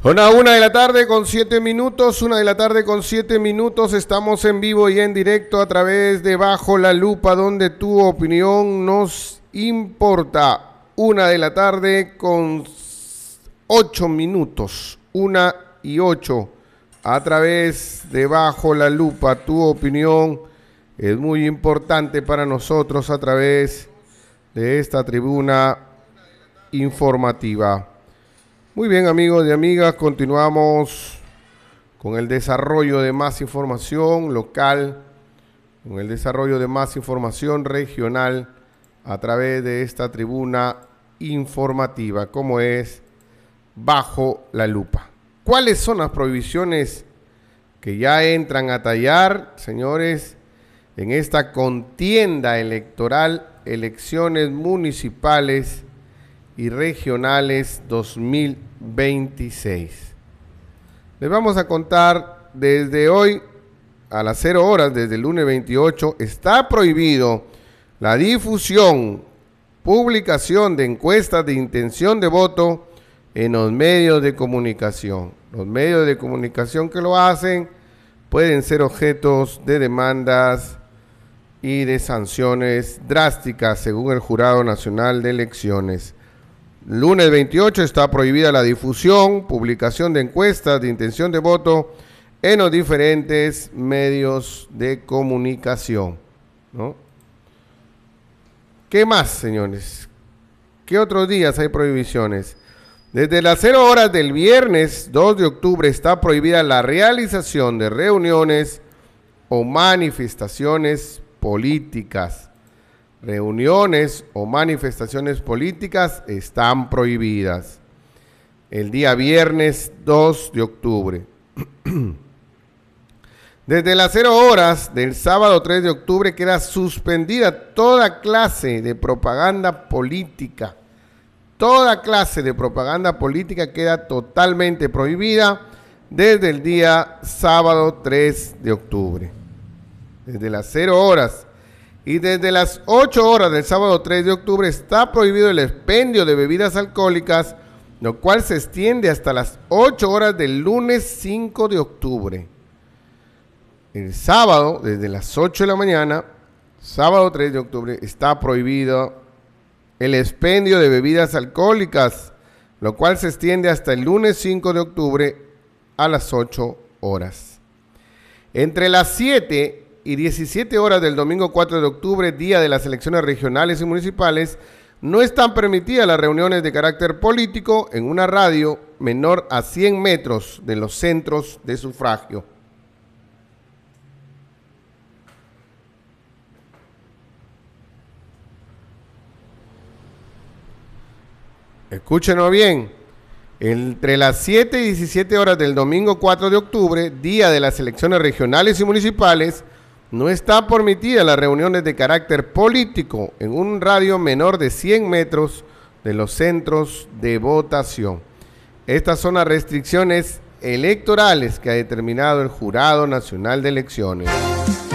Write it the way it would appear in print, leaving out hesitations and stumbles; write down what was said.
Una de la tarde con 7 minutos, 1 de la tarde con 7 minutos, estamos en vivo y en directo a través de Bajo la Lupa, donde tu opinión nos importa. 1 de la tarde con 8 minutos, 1 y 8, a través de Bajo la Lupa. Tu opinión es muy importante para nosotros a través de esta tribuna informativa. Muy bien, amigos y amigas, continuamos con el desarrollo de más información local, con el desarrollo de más información regional a través de esta tribuna informativa, como es Bajo la Lupa. ¿Cuáles son las prohibiciones que ya entran a tallar, señores, en esta contienda electoral, elecciones municipales y regionales 2026? Les vamos a contar desde hoy a las 0 horas, desde el lunes 28, está prohibido la difusión, publicación de encuestas de intención de voto en los medios de comunicación. Los medios de comunicación que lo hacen pueden ser objetos de demandas y de sanciones drásticas, según el Jurado Nacional de Elecciones. Lunes 28 está prohibida la difusión, publicación de encuestas de intención de voto en los diferentes medios de comunicación, ¿no? ¿Qué más, señores? ¿Qué otros días hay prohibiciones? Desde las 0 horas del viernes 2 de octubre está prohibida la realización de reuniones o manifestaciones políticas. Reuniones o manifestaciones políticas están prohibidas el día viernes 2 de octubre. Desde las 0 horas del sábado 3 de octubre queda suspendida toda clase de propaganda política. Toda clase de propaganda política queda totalmente prohibida desde el día sábado 3 de octubre. Desde las 0 horas y desde las 8 horas del sábado 3 de octubre está prohibido el expendio de bebidas alcohólicas, lo cual se extiende hasta las 8 horas del lunes 5 de octubre. El sábado, desde las 8 de la mañana, sábado 3 de octubre, está prohibido el expendio de bebidas alcohólicas, lo cual se extiende hasta el lunes 5 de octubre a las 8 horas. Entre las 7 y 17 horas del domingo 4 de octubre, día de las elecciones regionales y municipales, no están permitidas las reuniones de carácter político en una radio menor a 100 metros de los centros de sufragio. Escúchenlo bien. Entre las 7 y 17 horas del domingo 4 de octubre, día de las elecciones regionales y municipales, no están permitidas las reuniones de carácter político en un radio menor de 100 metros de los centros de votación. Estas son las restricciones electorales que ha determinado el Jurado Nacional de Elecciones.